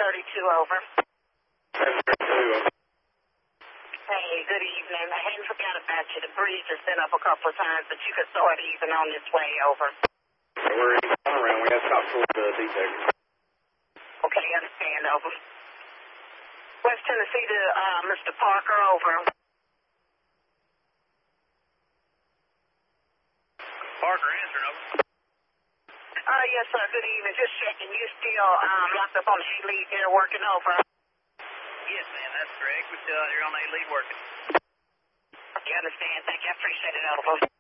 over. 32, over. Hey, good evening. I hadn't forgot about you. The breeze has been up a couple of times, but you could start even on this way, over. We're east around. We got to stop towards the detector. Okay, understand, over. West Tennessee to Mr. Parker, over. Parker answering, over. Yes, sir. Good evening. Just checking. You still locked up on the A-Lead there working, over? Yes, ma'am, that's correct. We're still out here on A-Lead working. You understand. Thank you. I appreciate it, over.